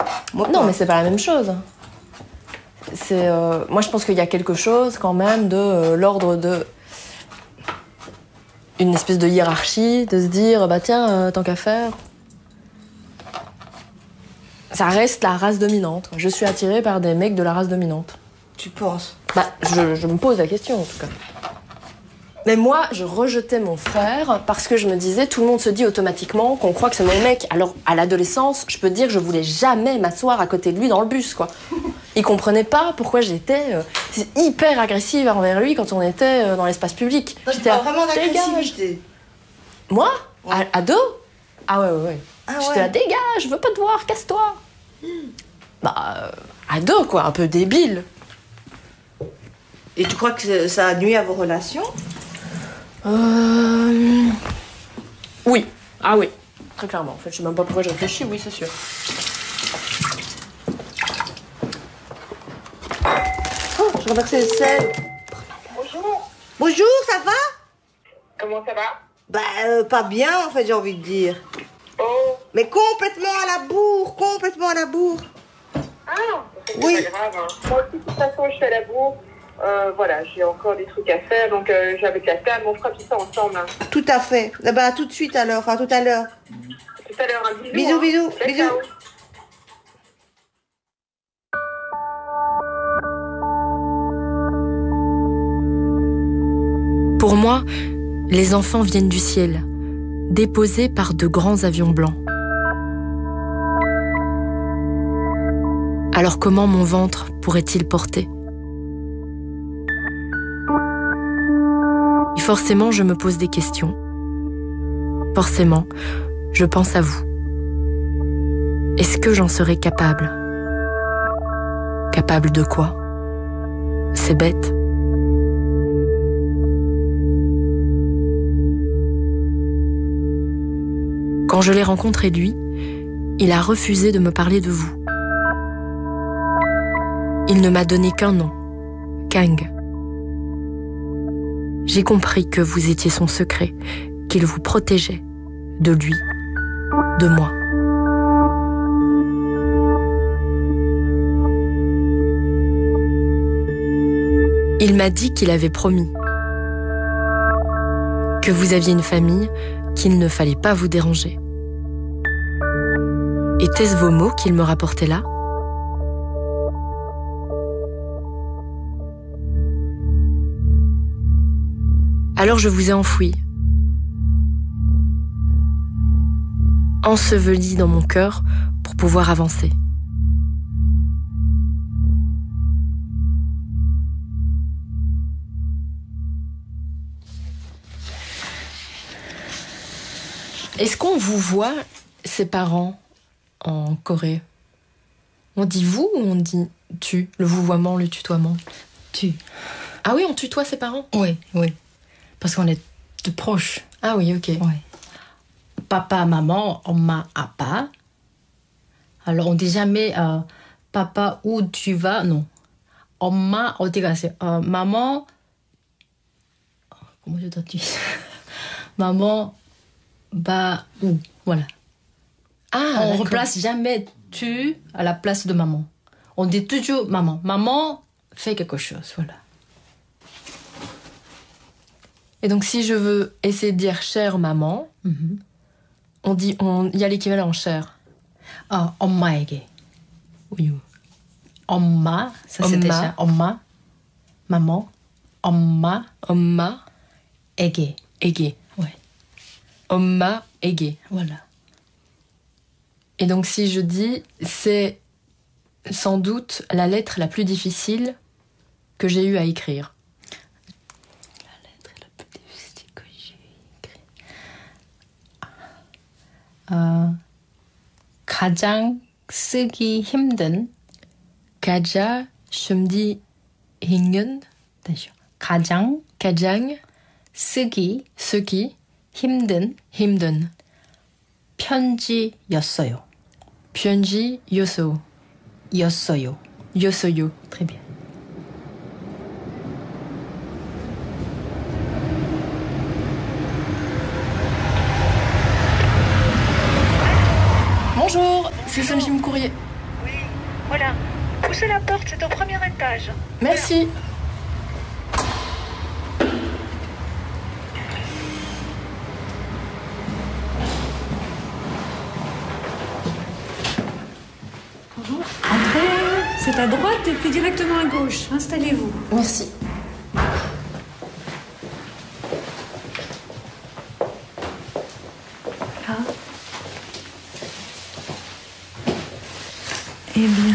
Moi, Non, pas. mais c'est pas la même chose. Moi, je pense qu'il y a quelque chose quand même de l'ordre de une espèce de hiérarchie, de se dire bah tiens, tant qu'à faire. Ça reste la race dominante. Je suis attirée par des mecs de la race dominante. Tu penses? Bah, je me pose la question en tout cas. Mais moi, je rejetais mon frère parce que je me disais, tout le monde se dit automatiquement qu'on croit que c'est mon mec. Alors, à l'adolescence, je peux te dire que je voulais jamais m'asseoir à côté de lui dans le bus, quoi. Il comprenait pas pourquoi j'étais hyper agressive envers lui quand on était dans l'espace public. Toi, tu parles vraiment d'agressivité. Moi Ouais. Ado Ah ouais. Ah J'étais ouais. là, dégage, je veux pas te voir, casse-toi. Ado, quoi, un peu débile. Et tu crois que ça a nuit à vos relations? Oui. Ah oui. Très clairement. En fait, je sais même pas pourquoi je réfléchis, oui, c'est sûr. Oh, je renversais le sel. Bonjour, Bonjour, ça va? comment ça va? Bah, pas bien, en fait, j'ai envie de dire. Oh, Mais complètement à la bourre, complètement à la bourre. ah, c'est Oui. pas grave. Hein. Moi aussi, de toute façon, je suis à la bourre. Voilà, j'ai encore des trucs à faire, donc j'ai avec la table, on fera tout ça ensemble. Hein. Tout à fait. Eh ben, à tout de suite alors, enfin, tout à l'heure. Tout à l'heure, un bisou. Bisous, hein. bisous, Ciao, bisous. ciao. Pour moi, les enfants viennent du ciel, déposés par de grands avions blancs. Alors comment mon ventre pourrait-il porter ? Et forcément, je me pose des questions. Forcément, je pense à vous. Est-ce que j'en serais capable ? Capable de quoi ? C'est bête. Quand je l'ai rencontré lui, il a refusé de me parler de vous. Il ne m'a donné qu'un nom, Kang. J'ai compris que vous étiez son secret, qu'il vous protégeait de lui, de moi. Il m'a dit qu'il avait promis, que vous aviez une famille, qu'il ne fallait pas vous déranger. Étaient-ce vos mots qu'il me rapportait là ? Alors je vous ai enfoui, enseveli dans mon cœur pour pouvoir avancer. Est-ce qu'on vous voit, ses parents, en Corée ? On dit vous ou on dit tu ? Le vouvoiement, le tutoiement ? Tu. Ah oui, on tutoie ses parents ? Oui. Parce qu'on est tout proches. Ah oui, ok. Ouais. Papa, maman, 엄마, 아빠. Alors on dit jamais papa, où tu vas? Non. 엄마, 어디 가세요? Maman, comment je dois dire? Maman, va où? Voilà. Ah, On d'accord. remplace jamais tu à la place de maman. On dit toujours maman. Maman fait quelque chose, voilà. Et donc si je veux essayer de dire chère maman, il y a l'équivalent cher. 엄마에게. Oui. 엄마, ça c'est 엄마. déjà 엄마, maman, 엄마, 엄마에게. 에게. Ouais, 엄마에게. voilà. Et donc si je dis, c'est sans doute la lettre la plus difficile que j'ai eu à écrire. La lettre la plus difficile que j'ai écrite. 가장 쓰기 힘든. 가장 쓰기 힘든. 다시요. 가장 쓰기 힘든 편지였어요. 편지였어요. 였어요. Très bien. Bonjour, c'est Sam Jim Courrier. Voilà. Poussez la porte, c'est au premier étage. Merci. Entrez, c'est à droite et puis directement à gauche. Installez-vous. Merci. Là. Eh bien,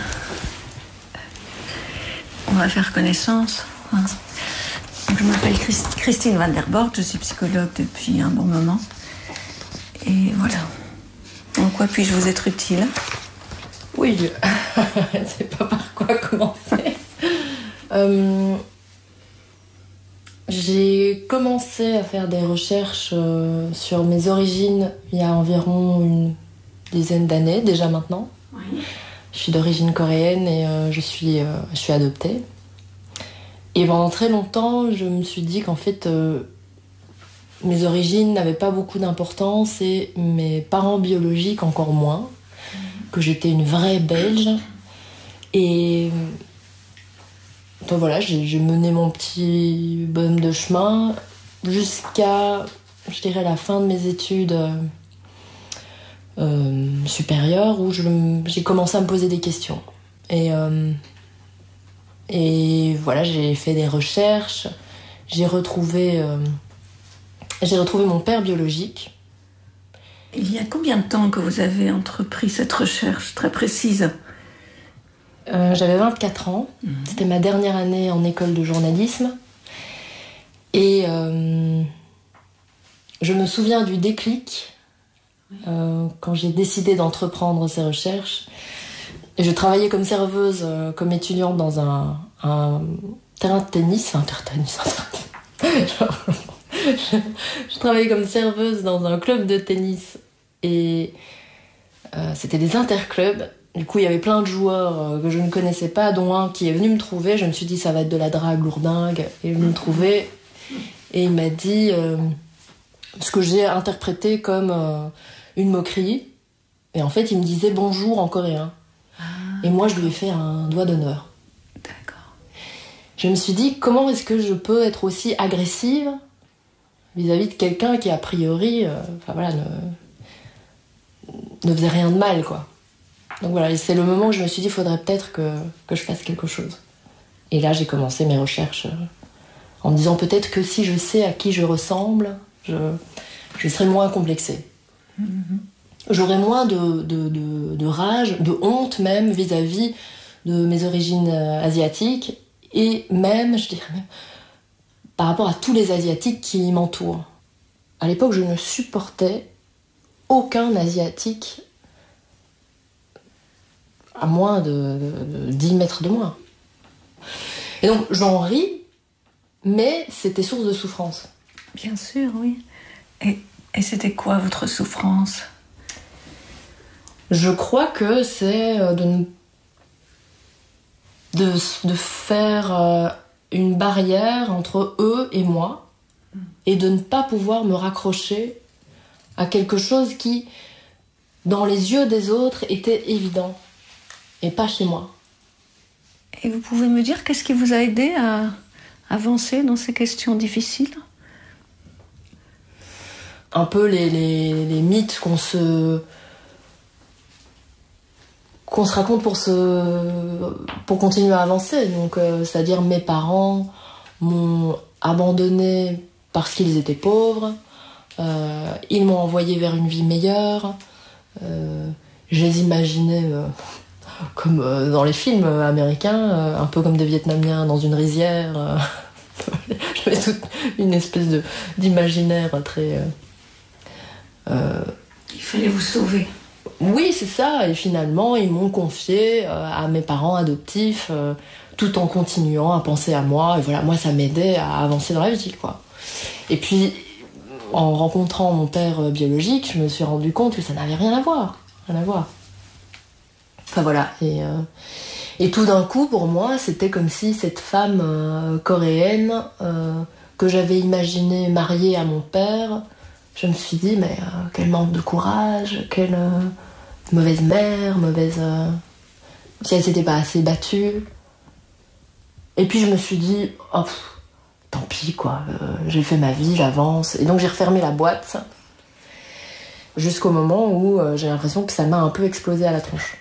on va faire connaissance. Hein. Je m'appelle Christine Van der Borg, je suis psychologue depuis un bon moment. Et voilà. En quoi puis-je vous être utile? Oui, je ne sais pas par quoi commencer. J'ai commencé à faire des recherches sur mes origines il y a environ une dizaine d'années, déjà maintenant. Oui. Je suis d'origine coréenne et je suis adoptée. Et pendant très longtemps, je me suis dit qu'en fait, mes origines n'avaient pas beaucoup d'importance et mes parents biologiques encore moins. Que j'étais une vraie Belge. Et donc voilà, j'ai mené mon petit bonhomme de chemin jusqu'à, je dirais, la fin de mes études supérieures où j'ai commencé à me poser des questions. Et voilà, j'ai fait des recherches, j'ai retrouvé mon père biologique. Il y a combien de temps que vous avez entrepris cette recherche très précise? J'avais 24 ans. C'était ma dernière année en école de journalisme. Et je me souviens du déclic quand j'ai décidé d'entreprendre ces recherches. Et je travaillais comme serveuse, comme étudiante dans un terrain de tennis. Je travaillais comme serveuse dans un club de tennis et c'était des interclubs. Du coup, il y avait plein de joueurs que je ne connaissais pas, dont un qui est venu me trouver. Je me suis dit, ça va être de la drague lourdingue. Il est venu me trouver et il m'a dit ce que j'ai interprété comme une moquerie. Et en fait, il me disait bonjour en coréen. Et moi, je lui ai fait un doigt d'honneur. D'accord. Je me suis dit, comment est-ce que je peux être aussi agressive vis-à-vis de quelqu'un qui, a priori, ne faisait rien de mal, quoi. Donc voilà, c'est le moment où je me suis dit, il faudrait peut-être que je fasse quelque chose. Et là, j'ai commencé mes recherches en me disant peut-être que si je sais à qui je ressemble, je serai moins complexée. J'aurai moins de rage, de honte même vis-à-vis de mes origines asiatiques et même, je dirais même, par rapport à tous les Asiatiques qui m'entourent. À l'époque, je ne supportais aucun Asiatique à moins de 10 mètres de moi. Et donc, j'en ris, mais c'était source de souffrance. Bien sûr, oui. Et c'était quoi votre souffrance? Je crois que c'est de faire une barrière entre eux et moi et de ne pas pouvoir me raccrocher à quelque chose qui, dans les yeux des autres, était évident et pas chez moi. Et vous pouvez me dire qu'est-ce qui vous a aidé à avancer dans ces questions difficiles? Un peu les mythes qu'on se raconte pour continuer à avancer. Donc, c'est-à-dire mes parents m'ont abandonnée parce qu'ils étaient pauvres, ils m'ont envoyée vers une vie meilleure, je les imaginais comme dans les films américains, un peu comme des Vietnamiens dans une rizière. J'avais toute une espèce d'imaginaire très... Il fallait vous sauver. Oui, c'est ça. Et finalement, ils m'ont confié à mes parents adoptifs, tout en continuant à penser à moi. Et voilà, moi, ça m'aidait à avancer dans la vie, quoi. Et puis, en rencontrant mon père biologique, je me suis rendu compte que ça n'avait rien à voir. Rien à voir. Enfin, voilà. Et tout d'un coup, pour moi, c'était comme si cette femme coréenne que j'avais imaginée mariée à mon père, je me suis dit, mais quel manque de courage, quelle mauvaise mère, si elle s'était pas assez battue. Et puis je me suis dit, oh, tant pis quoi, j'ai fait ma vie, j'avance. Et donc j'ai refermé la boîte jusqu'au moment où j'ai l'impression que ça m'a un peu explosé à la tronche.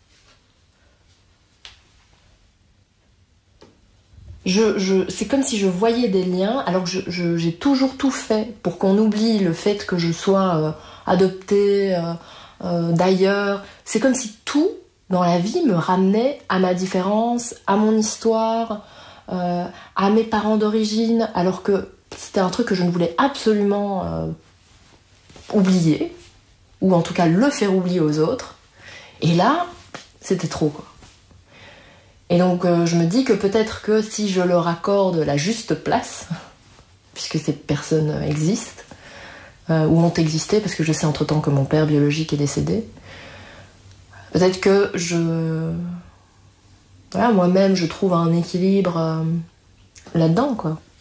C'est comme si je voyais des liens, alors que j'ai toujours tout fait pour qu'on oublie le fait que je sois adoptée d'ailleurs. C'est comme si tout dans la vie me ramenait à ma différence, à mon histoire, à mes parents d'origine, alors que c'était un truc que je ne voulais absolument oublier, ou en tout cas le faire oublier aux autres. Et là, c'était trop, quoi. Et donc je me dis que peut-être que si je leur accorde la juste place, puisque ces personnes existent, ou ont existé, parce que je sais entre-temps que mon père biologique est décédé, peut-être que voilà, moi-même je trouve un équilibre là-dedans, quoi.